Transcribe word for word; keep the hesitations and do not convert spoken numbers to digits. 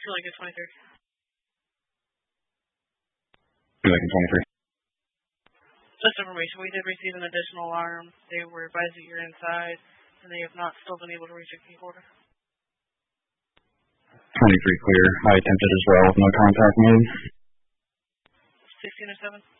Lincoln twenty-three. Lincoln twenty-three. Just information, we did receive an additional alarm. They were advised that you're inside, and they have not still been able to reach a key quarter. twenty-three clear. I attempted as well with no contact made. sixteen or seven.